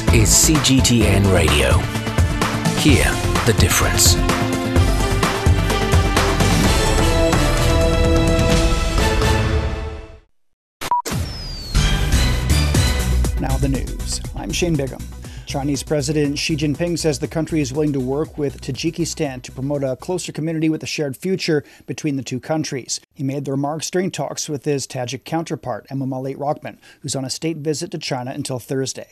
is CGTN Radio. Hear the difference. Now the news. I'm Shane Bigham. Chinese President Xi Jinping says the country is willing to work with Tajikistan to promote a closer community with a shared future between the two countries. He made the remarks during talks with his Tajik counterpart, Emomali Rahman, who's on a state visit to China until Thursday.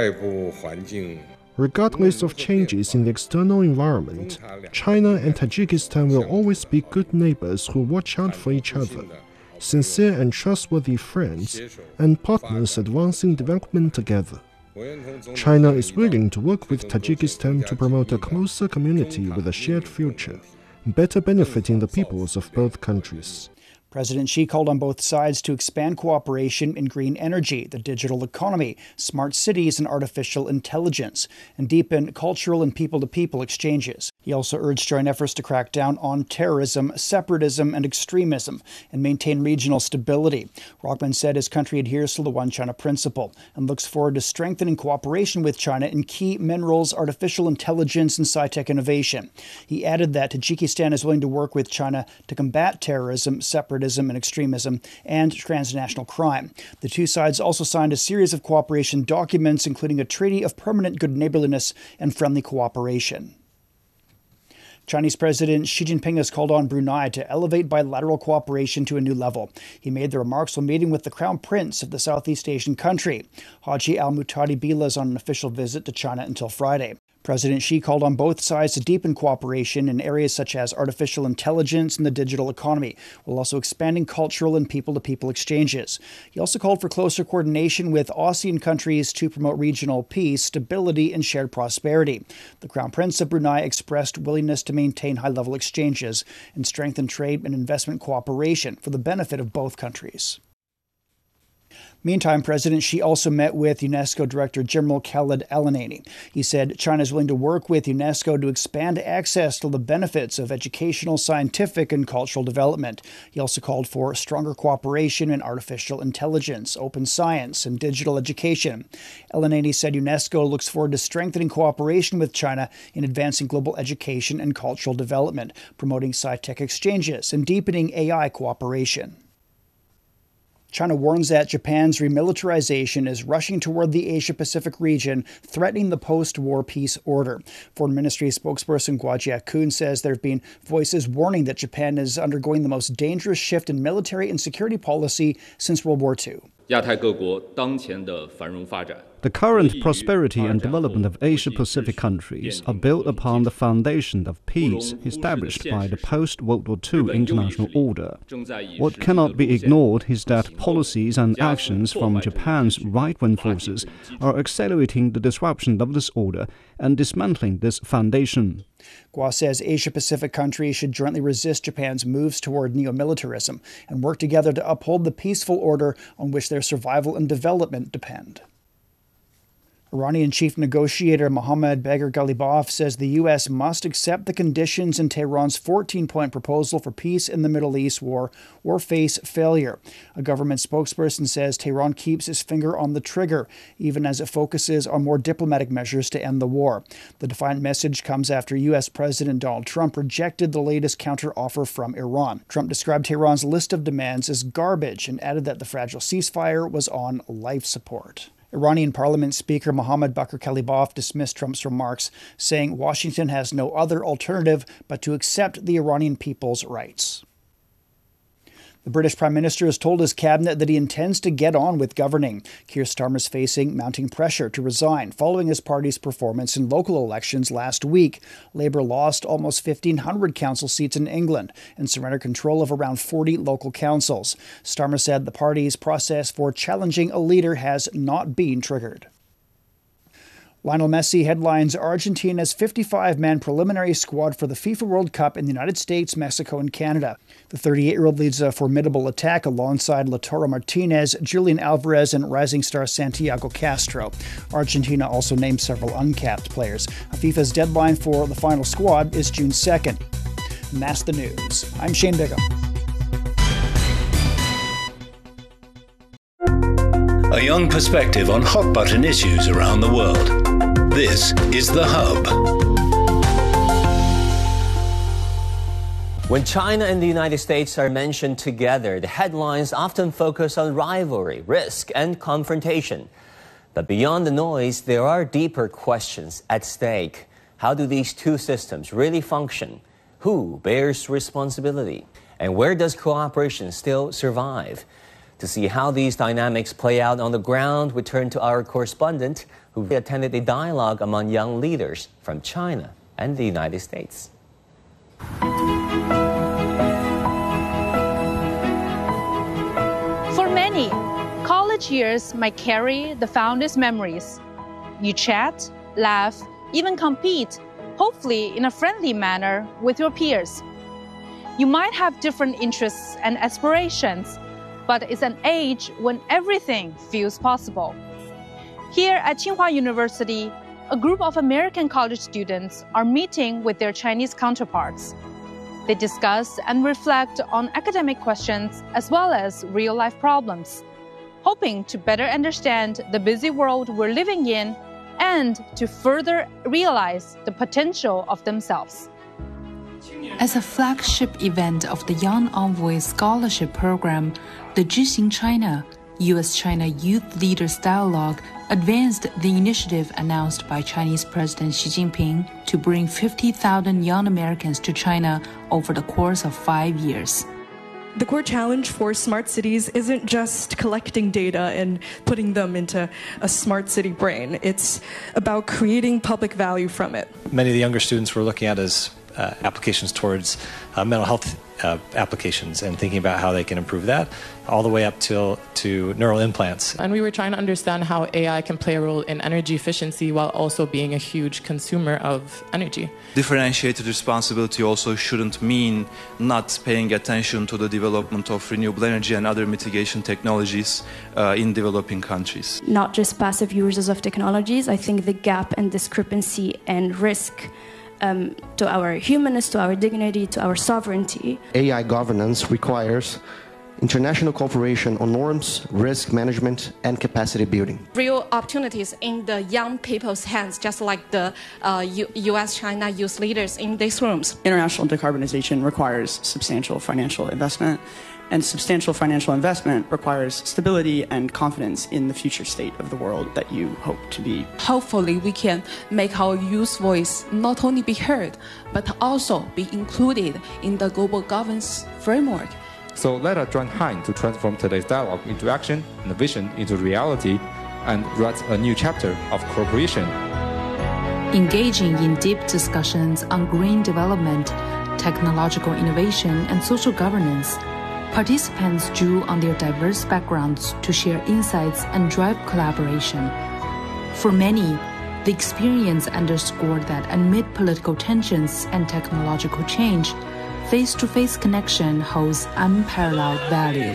Regardless of changes in the external environment, China and Tajikistan will always be good neighbors who watch out for each other, sincere and trustworthy friends, and partners advancing development together. China is willing to work with Tajikistan to promote a closer community with a shared future, better benefiting the peoples of both countries. President Xi called on both sides to expand cooperation in green energy, the digital economy, smart cities, and artificial intelligence, and deepen cultural and people-to-people exchanges. He also urged joint efforts to crack down on terrorism, separatism, and extremism, and maintain regional stability. Rahman said his country adheres to the One China principle and looks forward to strengthening cooperation with China in key minerals, artificial intelligence, and sci-tech innovation. He added that Tajikistan is willing to work with China to combat terrorism, separatism, and extremism, and transnational crime. The two sides also signed a series of cooperation documents, including a treaty of permanent good neighborliness and friendly cooperation. Chinese President Xi Jinping has called on Brunei to elevate bilateral cooperation to a new level. He made the remarks while meeting with the Crown Prince of the Southeast Asian country. Haji Al-Muhtadi Billah is on an official visit to China until Friday. President Xi called on both sides to deepen cooperation in areas such as artificial intelligence and the digital economy, while also expanding cultural and people-to-people exchanges. He also called for closer coordination with ASEAN countries to promote regional peace, stability, and shared prosperity. The Crown Prince of Brunei expressed willingness to maintain high-level exchanges and strengthen trade and investment cooperation for the benefit of both countries. Meantime, President Xi also met with UNESCO Director General Khaled Al-Anani. He said China is willing to work with UNESCO to expand access to the benefits of educational, scientific, and cultural development. He also called for stronger cooperation in artificial intelligence, open science, and digital education. Al-Anani said UNESCO looks forward to strengthening cooperation with China in advancing global education and cultural development, promoting sci-tech exchanges, and deepening AI cooperation. China warns that Japan's remilitarization is rushing toward the Asia-Pacific region, threatening the post-war peace order. Foreign Ministry spokesperson Guo Jiakun says there have been voices warning that Japan is undergoing the most dangerous shift in military and security policy since World War II. The current prosperity and development of Asia-Pacific countries are built upon the foundation of peace established by the post-World War II international order. What cannot be ignored is that policies and actions from Japan's right-wing forces are accelerating the disruption of this order and dismantling this foundation. Guo says Asia-Pacific countries should jointly resist Japan's moves toward neo-militarism and work together to uphold the peaceful order on which their survival and development depend. Iranian chief negotiator Mohammad Bagher Ghalibaf says the U.S. must accept the conditions in Tehran's 14-point proposal for peace in the Middle East war or face failure. A government spokesperson says Tehran keeps its finger on the trigger, even as it focuses on more diplomatic measures to end the war. The defiant message comes after U.S. President Donald Trump rejected the latest counteroffer from Iran. Trump described Tehran's list of demands as garbage and added that the fragile ceasefire was on life support. Iranian Parliament Speaker Mohammad Bagher Ghalibaf dismissed Trump's remarks, saying Washington has no other alternative but to accept the Iranian people's rights. The British Prime Minister has told his cabinet that he intends to get on with governing. Keir Starmer is facing mounting pressure to resign following his party's performance in local elections last week. Labour lost almost 1,500 council seats in England and surrendered control of around 40 local councils. Starmer said the party's process for challenging a leader has not been triggered. Lionel Messi headlines Argentina's 55-man preliminary squad for the FIFA World Cup in the United States, Mexico, and Canada. The 38-year-old leads a formidable attack alongside Lautaro Martinez, Julian Alvarez, and rising star Santiago Castro. Argentina also named several uncapped players. FIFA's deadline for the final squad is June 2nd. And that's the news. I'm Shane Bigham. A young perspective on hot-button issues around the world. This is The Hub. When China and the United States are mentioned together, the headlines often focus on rivalry, risk, and confrontation. But beyond the noise, there are deeper questions at stake. How do these two systems really function? Who bears responsibility? And where does cooperation still survive? To see how these dynamics play out on the ground, we turn to our correspondent who attended a dialogue among young leaders from China and the United States. For many, college years might carry the fondest memories. You chat, laugh, even compete, hopefully in a friendly manner with your peers. You might have different interests and aspirations, but it's an age when everything feels possible. Here at Tsinghua University, a group of American college students are meeting with their Chinese counterparts. They discuss and reflect on academic questions as well as real-life problems, hoping to better understand the busy world we're living in and to further realize the potential of themselves. As a flagship event of the Young Envoy Scholarship Program, the Zhixing China, U.S.-China Youth Leaders Dialogue advanced the initiative announced by Chinese President Xi Jinping to bring 50,000 young Americans to China over the course of 5 years. The core challenge for smart cities isn't just collecting data and putting them into a smart city brain. It's about creating public value from it. Many of the younger students we're looking at as applications towards mental health applications and thinking about how they can improve that, all the way up to neural implants. And we were trying to understand how AI can play a role in energy efficiency while also being a huge consumer of energy. Differentiated responsibility also shouldn't mean not paying attention to the development of renewable energy and other mitigation technologies in developing countries. Not just passive users of technologies, I think the gap and discrepancy and risk to our humanness, to our dignity, to our sovereignty. AI governance requires international cooperation on norms, risk management, and capacity building. Real opportunities in the young people's hands, just like the U.S.-China youth leaders in these rooms. International decarbonization requires substantial financial investment, and substantial financial investment requires stability and confidence in the future state of the world that you hope to be. Hopefully we can make our youth voice not only be heard, but also be included in the global governance framework. So let us join hands to transform today's dialogue into action and vision into reality and write a new chapter of cooperation. Engaging in deep discussions on green development, technological innovation, and social governance, participants drew on their diverse backgrounds to share insights and drive collaboration. For many, the experience underscored that amid political tensions and technological change, face-to-face connection holds unparalleled value.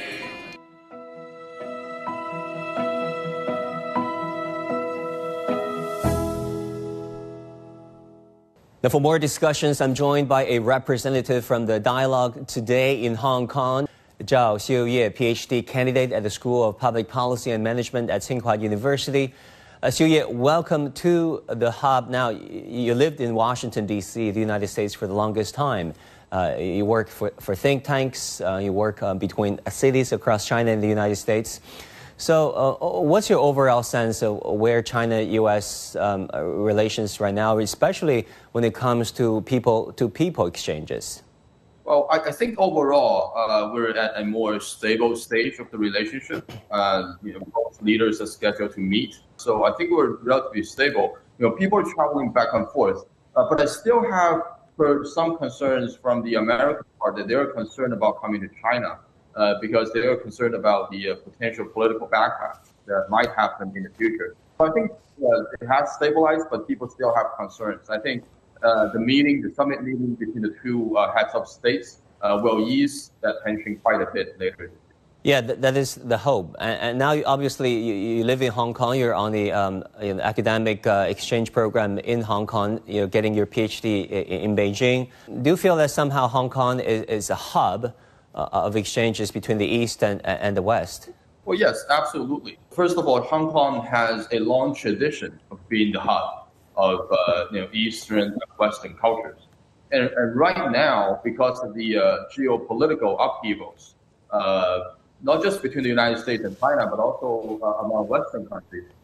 Now, for more discussions, I'm joined by a representative from the dialogue today in Hong Kong, Zhao Xiuye, PhD candidate at the School of Public Policy and Management at Tsinghua University. Xiuye, welcome to the Hub. Now, you lived in Washington, D.C., the United States, for the longest time. You work for think tanks. You work between cities across China and the United States. So what's your overall sense of where China-U.S. relations right now, especially when it comes to people-to-people exchanges? Well, I think overall we're at a more stable stage of the relationship. Both leaders are scheduled to meet. So I think we're relatively stable. People are traveling back and forth. But I still have some concerns from the American part that they're concerned about coming to China. Because they are concerned about the potential political backlash that might happen in the future. So I think it has stabilized, but people still have concerns. I think the summit meeting between the two heads of states will ease that tension quite a bit later. Yeah, that is the hope. And now, obviously, you live in Hong Kong. You're on the academic exchange program in Hong Kong. You're getting your PhD in Beijing. Do you feel that somehow Hong Kong is a hub of exchanges between the East and the West? Well, yes, absolutely. First of all, Hong Kong has a long tradition of being the hub of Eastern and Western cultures. And right now, because of the geopolitical upheavals, not just between the United States and China, but also among Western countries,